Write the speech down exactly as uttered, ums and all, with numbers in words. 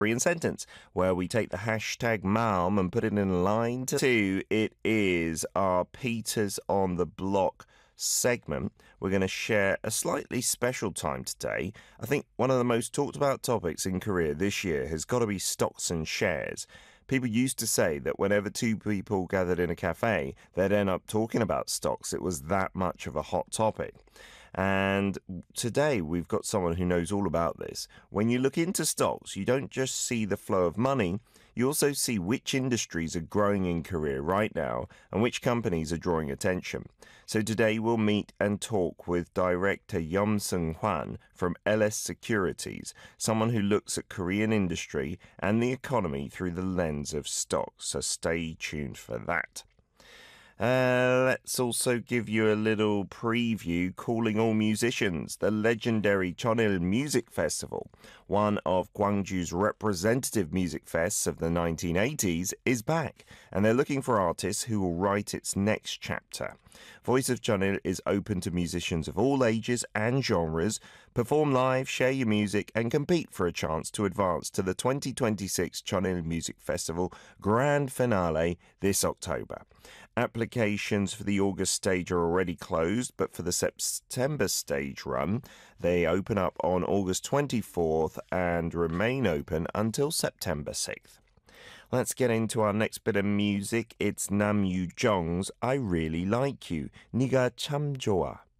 Korean sentence, where we take the hashtag Malm and put it in a line. Two, it is our Peters on the Block segment. We're going to share a slightly special time today. I think one of the most talked about topics in Korea this year has got to be stocks and shares. People used to say that whenever two people gathered in a cafe, they'd end up talking about stocks. It was that much of a hot topic. And today we've got someone who knows all about this. When you look into stocks, you don't just see the flow of money, you also see which industries are growing in Korea right now and which companies are drawing attention. So today we'll meet and talk with Director Yum Seung Hwan from L S Securities, someone who looks at Korean industry and the economy through the lens of stocks. So stay tuned for that. Uh, let's also give you a little preview. Calling all musicians, the legendary Cheonil Music Festival, one of Gwangju's representative music fests of the nineteen eighties, is back, and they're looking for artists who will write its next chapter. Voice of Cheonil is open to musicians of all ages and genres. Perform live, share your music, and compete for a chance to advance to the twenty twenty-six Cheonil Music Festival Grand Finale this October. Applications for the August stage are already closed, but for the September stage run, they open up on August twenty-fourth and remain open until September sixth. Let's get into our next bit of music. It's Nam Yu Jong's I Really Like You. 네가 참 좋아.